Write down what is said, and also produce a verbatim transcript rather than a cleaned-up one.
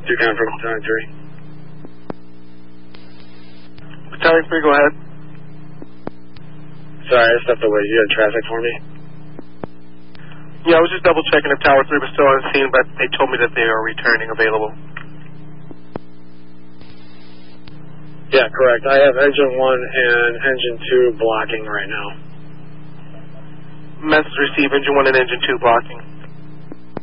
two confirm, Battalion three. Battalion three, go ahead. Sorry, I stepped away. You had traffic for me? Yeah, I was just double checking if Tower three was still on scene, but they told me that they are returning available. Yeah, correct. I have engine one and engine two blocking right now. Message received, engine one and engine two blocking.